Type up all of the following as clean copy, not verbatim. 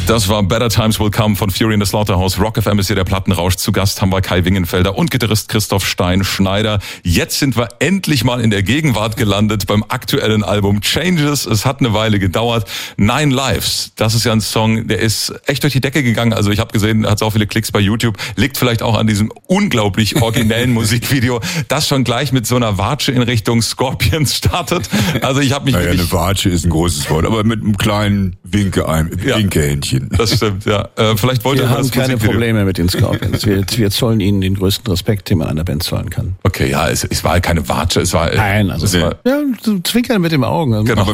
Das war Better Times Will Come von Fury in the Slaughterhouse. Rock FM ist hier der Plattenrausch. Zu Gast haben wir Kai Wingenfelder und Gitarrist Christoph Stein-Schneider. Jetzt sind wir endlich mal in der Gegenwart gelandet beim aktuellen Album Changes. Es hat eine Weile gedauert. 9 Lives, das ist ja ein Song, der ist echt durch die Decke gegangen. Also ich habe gesehen, hat so viele Klicks bei YouTube. Liegt vielleicht auch an diesem unglaublich originellen Musikvideo, das schon gleich mit so einer Watsche in Richtung Scorpions startet. Also ich habe mich wirklich... Eine Watsche ist ein großes Wort, aber mit einem kleinen Winkehändchen. Das stimmt, ja. Vielleicht wollte wir haben keine Probleme mit den Scorpions. Wir zollen ihnen den größten Respekt, den man einer Band zollen kann. Okay, ja, es war keine Watsche, es war... Nein, also es war, ja, du zwinkern mit den Augen. Also genau, aber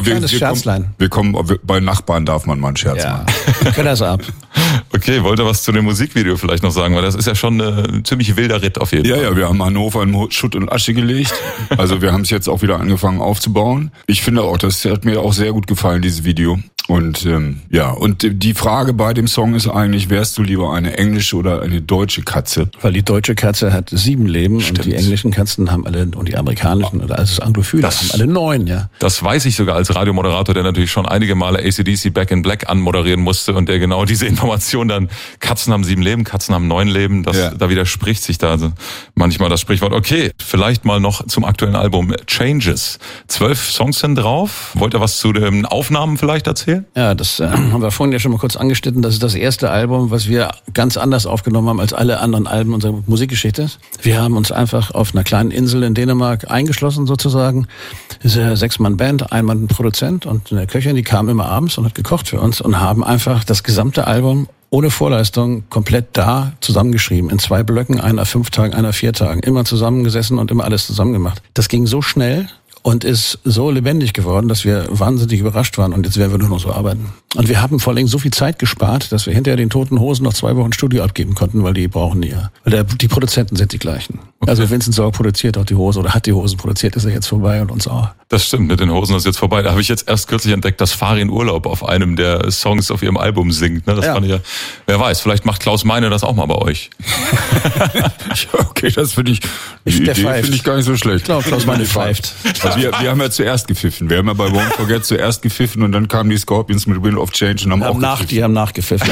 wir kommen, bei Nachbarn darf man mal einen Scherz machen. Wir können das ab. Okay, wollte was zu dem Musikvideo vielleicht noch sagen, weil das ist ja schon ein ziemlich wilder Ritt auf jeden Fall. Ja, wir haben Hannover in Schutt und Asche gelegt. Also wir haben es jetzt auch wieder angefangen aufzubauen. Ich finde auch, das hat mir auch sehr gut gefallen, dieses Video. Und und die Frage bei dem Song ist eigentlich, wärst du lieber eine englische oder eine deutsche Katze? Weil die deutsche Katze hat 7 Leben. Stimmt. Und die englischen Katzen haben alle, und die amerikanischen oder also Anglophile haben alle 9, ja. Das weiß ich sogar als Radiomoderator, der natürlich schon einige Male AC/DC Back in Black anmoderieren musste und der genau diese Information dann, Katzen haben 7 Leben, Katzen haben 9 Leben, da widerspricht sich da also manchmal das Sprichwort. Okay, vielleicht mal noch zum aktuellen Album Changes. 12 Songs sind drauf. Wollt ihr was zu den Aufnahmen vielleicht erzählen? Ja, das haben wir vorhin ja schon mal kurz angeschnitten. Das ist das erste Album, was wir ganz anders aufgenommen haben als alle anderen Alben unserer Musikgeschichte. Wir haben uns einfach auf einer kleinen Insel in Dänemark eingeschlossen sozusagen. Das ist eine 6-Mann-Band, ein Mann Produzent und eine Köchin, die kam immer abends und hat gekocht für uns und haben einfach das gesamte Album ohne Vorleistung komplett da zusammengeschrieben. In 2 Blöcken, einer 5 Tagen, einer 4 Tagen. Immer zusammengesessen und immer alles zusammen gemacht. Das ging so schnell und ist so lebendig geworden, dass wir wahnsinnig überrascht waren und jetzt werden wir nur noch so arbeiten. Und wir haben vor allem so viel Zeit gespart, dass wir hinterher den Toten Hosen noch 2 Wochen Studio abgeben konnten, weil die brauchen die ja. Weil die Produzenten sind die gleichen. Okay. Also Vincent Sorg produziert auch die Hose oder hat die Hosen produziert, ist er jetzt vorbei und uns auch. Das stimmt, mit den Hosen ist jetzt vorbei. Da habe ich jetzt erst kürzlich entdeckt, dass Farin Urlaub auf einem der Songs auf ihrem Album singt. Das fand ich ja, wer weiß, vielleicht macht Klaus Meine das auch mal bei euch. Okay, das finde ich, die Idee finde ich gar nicht so schlecht. Ich glaube, Klaus Meine pfeift. Also wir haben ja zuerst gepfiffen. Wir haben ja bei Won't Forget zuerst gepfiffen und dann kamen die Scorpions mit Wind of Change und haben auch gepfiffen. Die haben nachgepfiffen.